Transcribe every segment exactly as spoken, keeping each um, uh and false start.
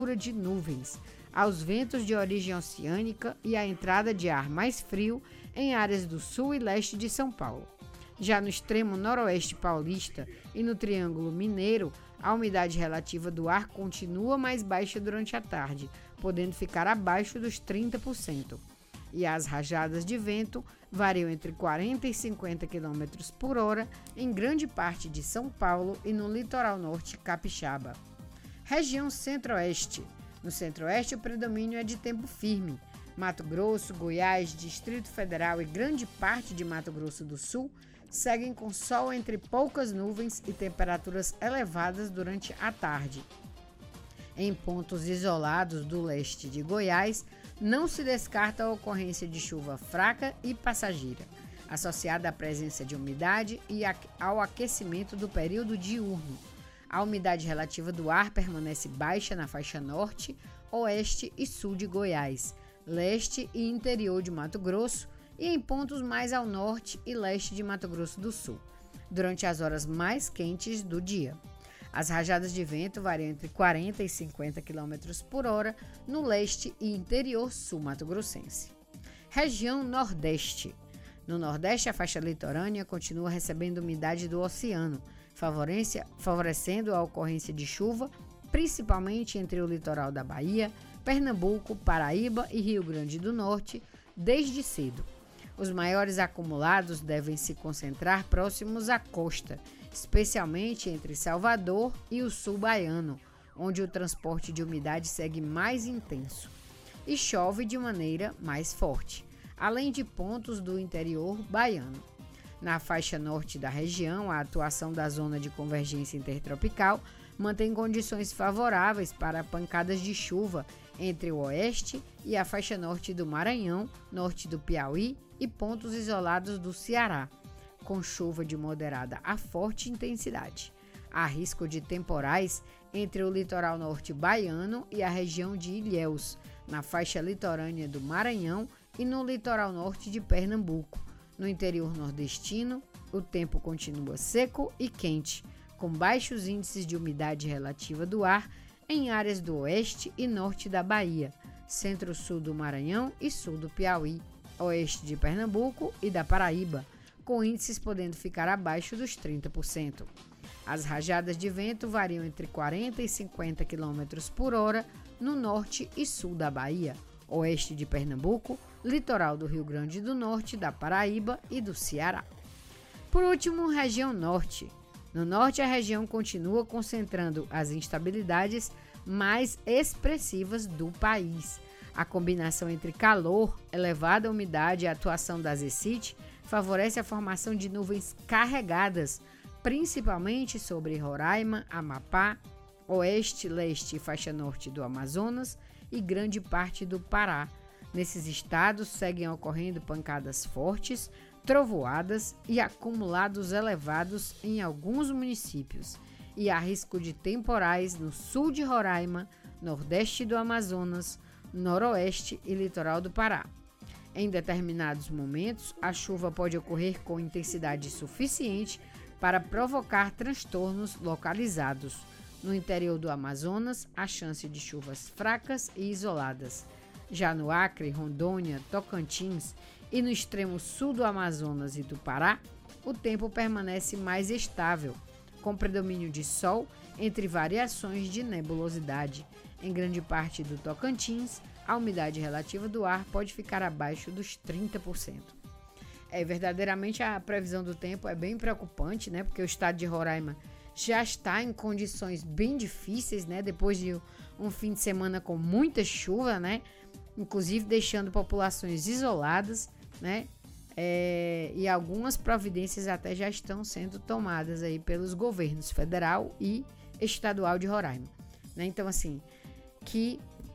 de nuvens, aos ventos de origem oceânica e à entrada de ar mais frio em áreas do sul e leste de São Paulo. Já no extremo noroeste paulista e no Triângulo Mineiro, a umidade relativa do ar continua mais baixa durante a tarde, podendo ficar abaixo dos trinta por cento. E as rajadas de vento variam entre quarenta e cinquenta quilômetros por hora em grande parte de São Paulo e no litoral norte capixaba. Região Centro-Oeste. No Centro-Oeste, o predomínio é de tempo firme. Mato Grosso, Goiás, Distrito Federal e grande parte de Mato Grosso do Sul seguem com sol entre poucas nuvens e temperaturas elevadas durante a tarde. Em pontos isolados do leste de Goiás, não se descarta a ocorrência de chuva fraca e passageira, associada à presença de umidade e ao aquecimento do período diurno. A umidade relativa do ar permanece baixa na faixa norte, oeste e sul de Goiás, leste e interior de Mato Grosso e em pontos mais ao norte e leste de Mato Grosso do Sul, durante as horas mais quentes do dia. As rajadas de vento variam entre quarenta e cinquenta quilômetros por hora no leste e interior sul mato-grossense. Região Nordeste. No Nordeste, a faixa litorânea continua recebendo umidade do oceano, favorecendo a ocorrência de chuva, principalmente entre o litoral da Bahia, Pernambuco, Paraíba e Rio Grande do Norte, desde cedo. Os maiores acumulados devem se concentrar próximos à costa, especialmente entre Salvador e o sul baiano, onde o transporte de umidade segue mais intenso e chove de maneira mais forte, além de pontos do interior baiano. Na faixa norte da região, a atuação da zona de convergência intertropical mantém condições favoráveis para pancadas de chuva entre o oeste e a faixa norte do Maranhão, norte do Piauí e pontos isolados do Ceará, com chuva de moderada a forte intensidade. Há risco de temporais entre o litoral norte baiano e a região de Ilhéus, na faixa litorânea do Maranhão e no litoral norte de Pernambuco. No interior nordestino, o tempo continua seco e quente, com baixos índices de umidade relativa do ar em áreas do oeste e norte da Bahia, centro-sul do Maranhão e sul do Piauí, oeste de Pernambuco e da Paraíba, com índices podendo ficar abaixo dos trinta por cento. As rajadas de vento variam entre quarenta e cinquenta quilômetros por hora no norte e sul da Bahia, oeste de Pernambuco, litoral do Rio Grande do Norte, da Paraíba e do Ceará. Por último, região norte. No norte, a região continua concentrando as instabilidades mais expressivas do país. A combinação entre calor, elevada umidade e atuação da ZECIT favorece a formação de nuvens carregadas, principalmente sobre Roraima, Amapá, oeste, leste e faixa norte do Amazonas e grande parte do Pará. Nesses estados seguem ocorrendo pancadas fortes, trovoadas e acumulados elevados em alguns municípios, e há risco de temporais no sul de Roraima, nordeste do Amazonas, noroeste e litoral do Pará. Em determinados momentos, a chuva pode ocorrer com intensidade suficiente para provocar transtornos localizados. No interior do Amazonas, há chance de chuvas fracas e isoladas. Já no Acre, Rondônia, Tocantins e no extremo sul do Amazonas e do Pará, o tempo permanece mais estável, com predomínio de sol entre variações de nebulosidade. Em grande parte do Tocantins, a umidade relativa do ar pode ficar abaixo dos trinta por cento. É, verdadeiramente a previsão do tempo é bem preocupante, né? Porque o estado de Roraima já está em condições bem difíceis, né? Depois de um fim de semana com muita chuva, né? Inclusive deixando populações isoladas, né? É, e algumas providências até já estão sendo tomadas aí pelos governos federal e estadual de Roraima, né? Então, assim, que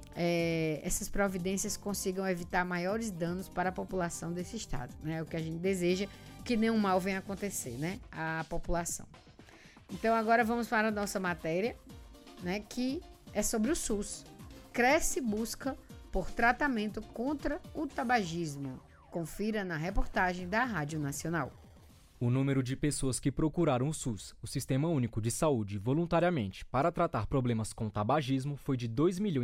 é, essas providências consigam evitar maiores danos para a população desse estado, né? O que a gente deseja, que nenhum mal venha acontecer, né? À população. Então, agora vamos para a nossa matéria, né? Que é sobre o SUS. Cresce busca por tratamento contra o tabagismo. Confira na reportagem da Rádio Nacional. O número de pessoas que procuraram o SUS, o Sistema Único de Saúde, voluntariamente para tratar problemas com tabagismo foi de dois milhões